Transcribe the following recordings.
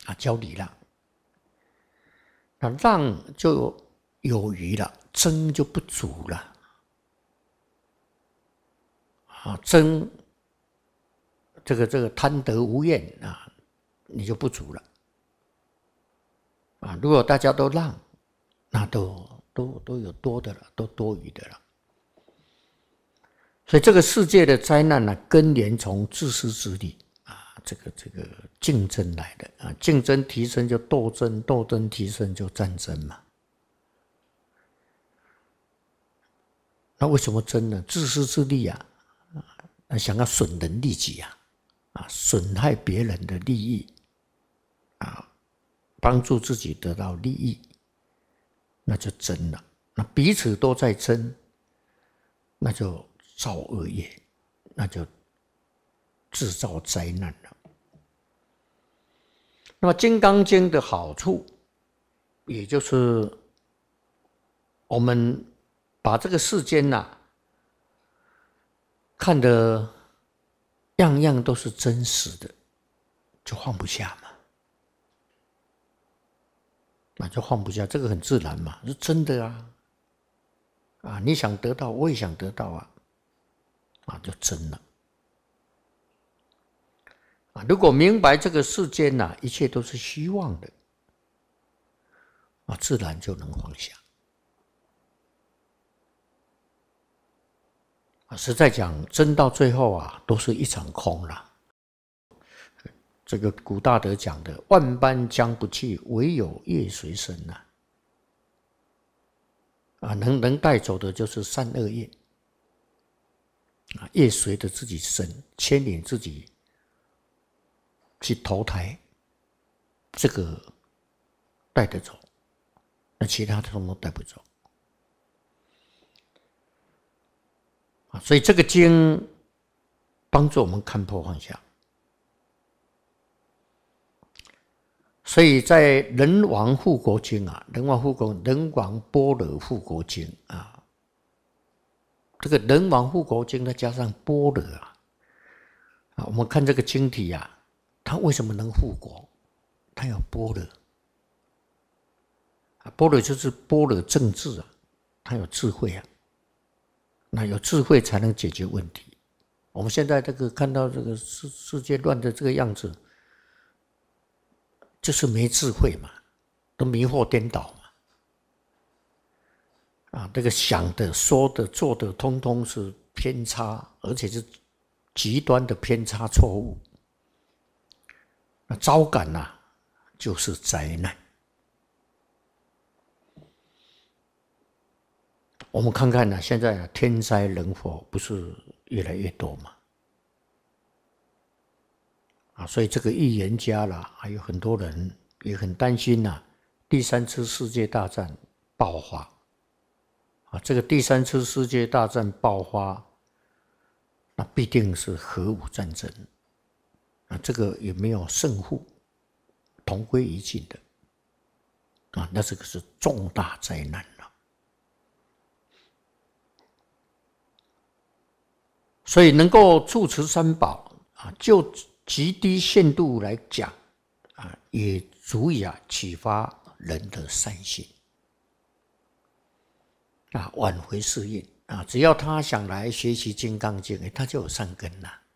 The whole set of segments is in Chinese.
教礼让。那让就有余了，争就不足了。争这个贪得无厌你就不足了。如果大家都让，那都有多的了，都多余的了。所以这个世界的灾难根源从自私自利这个竞争来的竞争提升就斗争，斗争提升就战争嘛。那为什么争呢？自私自利想要损人利己损害别人的利益帮助自己得到利益，那就争了。那彼此都在争，那就造恶业，那就制造灾难了。那么《金刚经》的好处，也就是我们把这个世间看得样样都是真实的，就放不下嘛。就放不下，这个很自然嘛，是真的你想得到，我也想得到就真了。如果明白这个世间一切都是虚妄的自然就能放下。实在讲，真到最后都是一场空了。这个古大德讲的，万般将不去，唯有业随身能带走的就是善恶业业随着自己身，牵引自己去投胎，这个带得走，那其他的通通带不走。所以这个经帮助我们看破放下。所以在《人王护国经》人王般若护国经这个人王护国经再加上般若我们看这个经体它为什么能护国？它有般若般若就是般若正智它有智慧那有智慧才能解决问题。我们现在这个看到这个世界乱的这个样子，就是没智慧嘛，都迷惑颠倒嘛。这个想的、说的、做的，通通是偏差，而且是极端的偏差错误。那招感就是灾难。我们看看现在天灾人祸不是越来越多吗？所以这个预言家还有很多人也很担心第三次世界大战爆发这个第三次世界大战爆发，那必定是核武战争这个也没有胜负，同归于尽的那这个是重大灾难了。所以能够住持三宝就极低限度来讲也足以启发人的善心挽回世运只要他想来学习《金刚经》他就有善根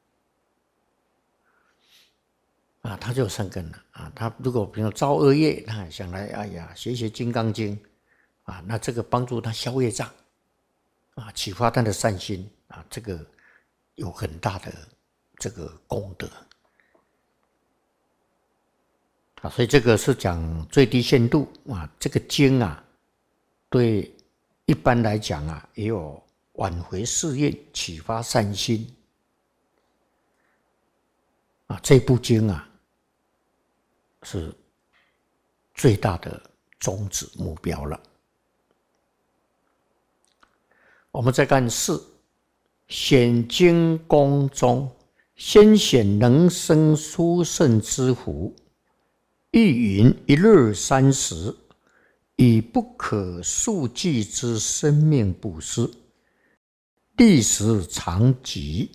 了他就有善根了他如果比如造恶业，他想来学习《金刚经》那这个帮助他消业障启发他的善心这个有很大的这个功德所以这个是讲最低限度这个经对一般来讲也有挽回世运、启发善心这部经是最大的宗旨目标了。我们再看4，显经宫中，先显能生殊胜之福，欲云一日30，以不可数计之生命布施，历时长吉，